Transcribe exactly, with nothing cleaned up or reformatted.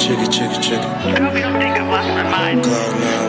check it, check it, check it. Girl, we don't think I've lost my mind. Cloud nine.